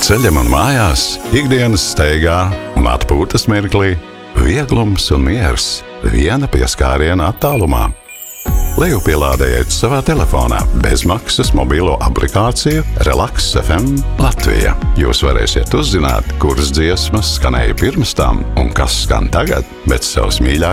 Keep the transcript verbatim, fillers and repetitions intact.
ceļam un mājās, ikdienas steigā un atpūtas mirklī, vieglums un miers viena pieskāriena attālumā. Lejupielādējiet savā telefonā bezmaksas mobilo aplikāciju Relaks F M Latvija. Jūs varēsiet uzzināt, kuras dziesmas skanēja pirms tam un kas skan tagad, bet savus mīļākos